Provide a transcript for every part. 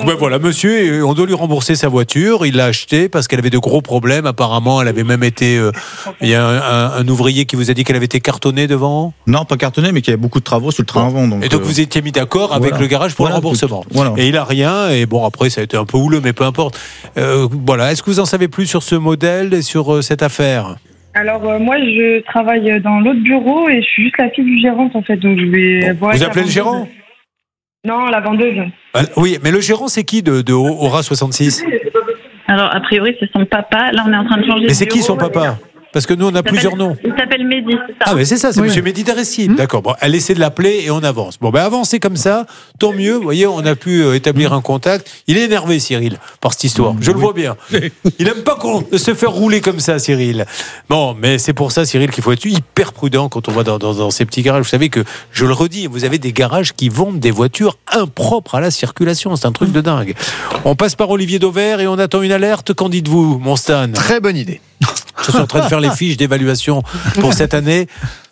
Ben voilà, monsieur, on doit lui rembourser sa voiture. Il l'a achetée parce qu'elle avait de gros problèmes. Apparemment, elle avait même été. Il y a un ouvrier qui vous a dit qu'elle avait été cartonnée devant. Non, pas cartonnée, mais qu'il y avait beaucoup de travaux sur le train avant. Et donc vous étiez mis d'accord avec le garage pour le remboursement. Et il a rien. Et bon, après, ça a été un peu houleux, mais peu importe. Voilà. Est-ce que vous en savez plus sur ce modèle et sur cette affaire? Alors moi je travaille dans l'autre bureau et je suis juste la fille du gérant en fait, donc je vais voir. Vous appelez le gérant? Non, la vendeuse. Oui, mais le gérant c'est qui de Aura 66? Alors a priori c'est son papa. Là on est en train de changer. Mais c'est qui son papa? Parce que nous, on a plusieurs noms. Il s'appelle Mehdi, c'est ça? Ah, mais c'est ça, c'est Monsieur Mehdi Daresti. D'accord, bon, elle essaie de l'appeler et on avance. Bon, ben avancez comme ça, tant mieux. Vous voyez, on a pu établir un contact. Il est énervé, Cyril, par cette histoire. Je le vois bien. Il aime pas qu'on se faire rouler comme ça, Cyril. Bon, mais c'est pour ça, Cyril, qu'il faut être hyper prudent quand on va dans ces petits garages. Vous savez que, je le redis, vous avez des garages qui vendent des voitures impropres à la circulation. C'est un truc de dingue. On passe par Olivier Dauvert et on attend une alerte. Qu'en dites-vous, mon Stan? Très bonne idée. Je suis en train de faire les fiches d'évaluation pour cette année.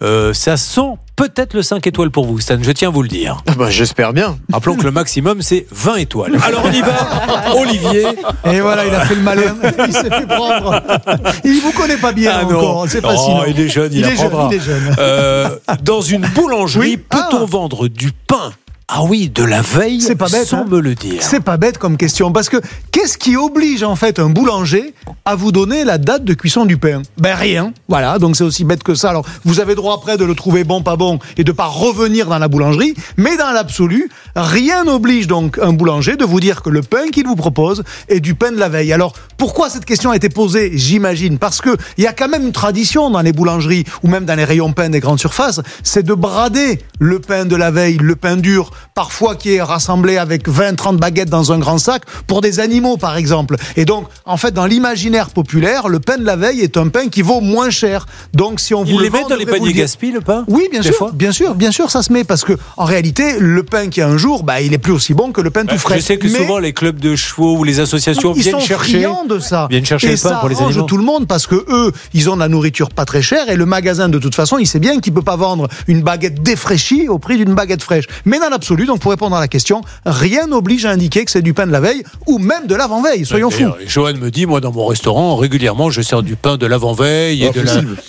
Ça sent peut-être le 5 étoiles pour vous, Stan, je tiens à vous le dire. J'espère bien. Rappelons que le maximum, c'est 20 étoiles. Alors on y va, Olivier. Et voilà, il a fait le malin. Il s'est fait prendre. Il vous connaît pas bien encore, c'est facile. Oh, il est jeune, il apprendra. Il est jeune. Dans une boulangerie, peut-on vendre du pain? Ah oui, de la veille, c'est pas bête, sans me le dire. C'est pas bête comme question, parce que qu'est-ce qui oblige en fait un boulanger à vous donner la date de cuisson du pain? Ben rien, voilà, donc c'est aussi bête que ça. Alors vous avez droit après de le trouver bon, pas bon, et de pas revenir dans la boulangerie, mais dans l'absolu, rien n'oblige donc un boulanger de vous dire que le pain qu'il vous propose est du pain de la veille. Alors pourquoi cette question a été posée? J'imagine parce que il y a quand même une tradition dans les boulangeries ou même dans les rayons pain des grandes surfaces, c'est de brader le pain de la veille, le pain dur, parfois qui est rassemblé avec 20-30 baguettes dans un grand sac pour des animaux par exemple. Et donc en fait dans l'imaginaire populaire, le pain de la veille est un pain qui vaut moins cher. Donc si on vous le vend, met dans les paniers gaspillés, le pain? Oui, bien sûr, ça se met parce que en réalité, le pain qui a un jour, il est plus aussi bon que le pain tout frais. Je sais que souvent les clubs de chevaux ou les associations viennent chercher de ça. Viennent chercher le pain pour les animaux. Ça arrange tout le monde parce que eux, ils ont de la nourriture pas très chère et le magasin de toute façon, il sait bien qu'il peut pas vendre une baguette défraîchie au prix d'une baguette fraîche. Mais dans l'absolu, donc pour répondre à la question, rien n'oblige à indiquer que c'est du pain de la veille ou même de l'avant-veille, soyons fous. Johan me dit, moi dans mon restaurant, régulièrement, je sers du pain de l'avant-veille et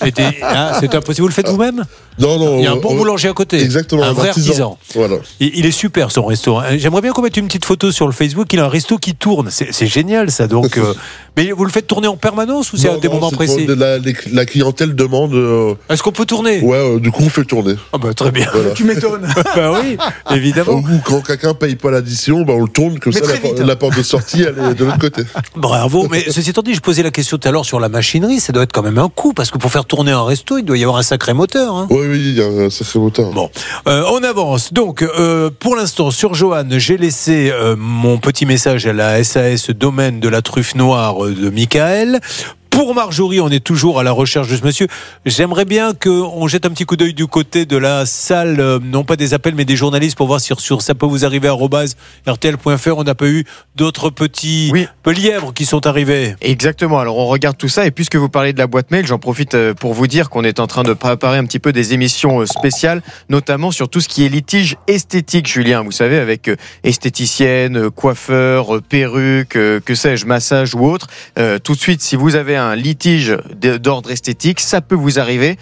c'est impossible. Vous le faites vous-même? Non. Il y a un bon boulanger à côté. Exactement. Un vrai artisan. Voilà. Il est super son restaurant. J'aimerais bien qu'on mette une petite photo sur le Facebook. Il a un resto qui tourne. C'est génial ça. Donc, mais vous le faites tourner en permanence ou c'est à des moments précis? La clientèle demande. Est-ce qu'on peut tourner? Ouais, du coup on fait tourner. Ah bah très bien. Voilà. Tu m'étonnes. Bah oui, évidemment. Ou quand quelqu'un paye pas l'addition, on le tourne comme ça. La porte de sortie elle est de l'autre côté. Bravo. Mais ceci étant dit, je posais la question tout à l'heure sur la machinerie. Ça doit être quand même un coût parce que pour faire tourner un resto, il doit y avoir un sacré moteur. Hein. Oui, il y a un sacré moteur. Bon, on avance. Donc, pour l'instant, sur Johan, j'ai laissé mon petit message à la SAS domaine de la truffe noire de Michael. Pour Marjorie, on est toujours à la recherche de ce monsieur. J'aimerais bien qu'on jette un petit coup d'œil du côté de la salle, non pas des appels, mais des journalistes pour voir si ça peut vous arriver @rtl.fr. On n'a pas eu d'autres petits lièvres qui sont arrivés. Exactement. Alors, on regarde tout ça. Et puisque vous parlez de la boîte mail, j'en profite pour vous dire qu'on est en train de préparer un petit peu des émissions spéciales, notamment sur tout ce qui est litige esthétique, Julien. Vous savez, avec esthéticienne, coiffeur, perruque, que sais-je, massage ou autre. Tout de suite, si vous avez un litige d'ordre esthétique, ça peut vous arriver.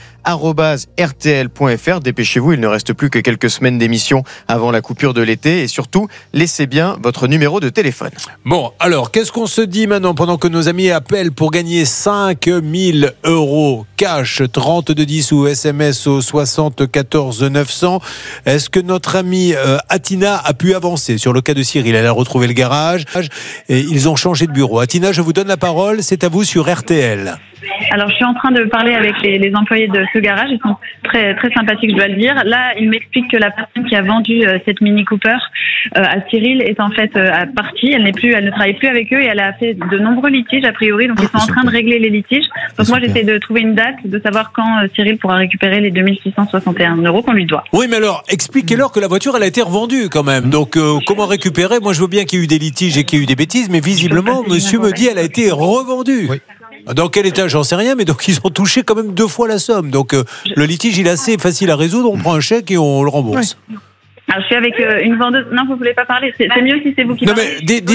@rtl.fr. Dépêchez-vous, il ne reste plus que quelques semaines d'émission avant la coupure de l'été et surtout, laissez bien votre numéro de téléphone. Bon, alors, qu'est-ce qu'on se dit maintenant pendant que nos amis appellent pour gagner 5 000 € cash, 3210 ou SMS au 74 900? Est-ce que notre amie Atina a pu avancer sur le cas de Cyril? Elle a retrouvé le garage et ils ont changé de bureau. Atina, je vous donne la parole, c'est à vous sur RTL. Alors, je suis en train de parler avec les employés de ce garage. Ils sont très, très sympathiques, je dois le dire. Là, ils m'expliquent que la personne qui a vendu cette Mini Cooper à Cyril est en fait partie. Elle ne travaille plus avec eux et elle a fait de nombreux litiges, a priori. Donc, ils sont en train de régler les litiges. Donc, moi, j'essaie de trouver une date, de savoir quand Cyril pourra récupérer les 2661 € qu'on lui doit. Oui, mais alors, expliquez-leur que la voiture, elle a été revendue quand même. Donc, comment récupérer? Moi, je veux bien qu'il y ait eu des litiges et qu'il y ait eu des bêtises, mais visiblement, monsieur me dit, elle a été revendue. Oui. Dans quel état, j'en sais rien, mais donc ils ont touché quand même 2 fois la somme. Donc le litige, il est assez facile à résoudre. On prend un chèque et on le rembourse. Alors je suis avec une vendeuse. Non, vous voulez pas parler. C'est mieux si c'est vous qui parlez. Mais